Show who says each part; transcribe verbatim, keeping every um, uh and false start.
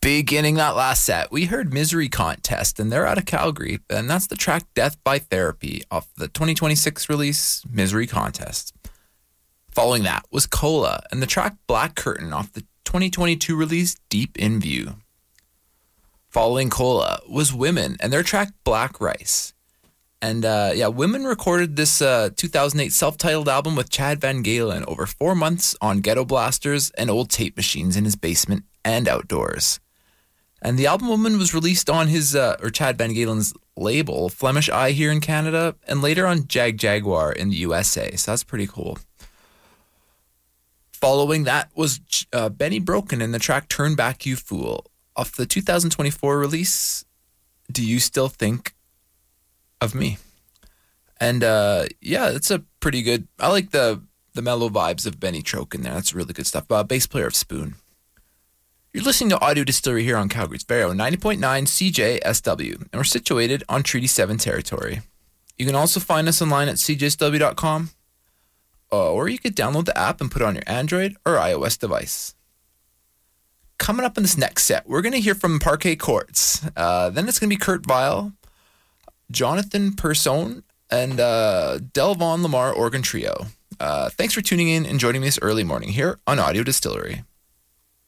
Speaker 1: Beginning that last set, we heard Misery Contest, and they're out of Calgary, and that's the track Death by Therapy off the twenty twenty-six release, Misery Contest. Following that was Cola, and the track Black Curtain off the twenty twenty-two release, Deep in View. Following Cola was Women, and their track Black Rice. And uh, yeah, Women recorded this uh, two thousand eight self-titled album with Chad Van Galen over four months on ghetto blasters and old tape machines in his basement and outdoors. And the album Woman was released on his, uh, or Chad Van Galen's label, Flemish Eye here in Canada, and later on Jag Jaguar in the U S A. So that's pretty cool. Following that was uh, Benny Broken and the track Turn Back You Fool off the two thousand twenty-four release, Do You Still Think of Me? And uh, yeah, it's a pretty good, I like the, the mellow vibes of Benny Troke in there. That's really good stuff. Uh, bass player of Spoon. You're listening to Audio Distillery here on Calgary's Vero ninety point nine C J S W, and we're situated on Treaty seven territory. You can also find us online at c j s w dot com, uh, or you could download the app and put it on your Android or iOS device. Coming up in this next set, we're going to hear from Parquet Courts. Uh, then it's going to be Kurt Vile, Jonathan Persone, and uh, Delvon Lamar Organ Trio. Uh, thanks for tuning in and joining me this early morning here on Audio Distillery.